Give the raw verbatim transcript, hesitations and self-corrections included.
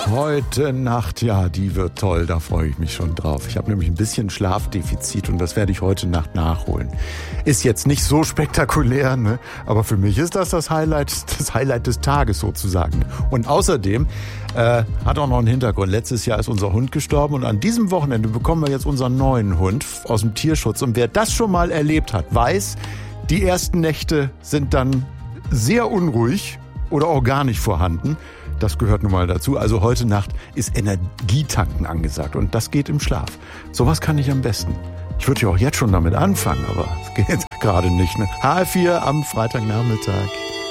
Heute Nacht, ja, die wird toll, da freue ich mich schon drauf. Ich habe nämlich ein bisschen Schlafdefizit und das werde ich heute Nacht nachholen. Ist jetzt nicht so spektakulär, ne? Aber für mich ist das das Highlight, das Highlight des Tages sozusagen. Und außerdem äh, hat auch noch einen Hintergrund. Letztes Jahr ist unser Hund gestorben und an diesem Wochenende bekommen wir jetzt unseren neuen Hund aus dem Tierschutz. Und wer das schon mal erlebt hat, weiß, die ersten Nächte sind dann sehr unruhig oder auch gar nicht vorhanden. Das gehört nun mal dazu. Also heute Nacht ist Energietanken angesagt und das geht im Schlaf. Sowas kann ich am besten. Ich würde ja auch jetzt schon damit anfangen, aber es geht gerade nicht. Ne? H vier am Freitagnachmittag.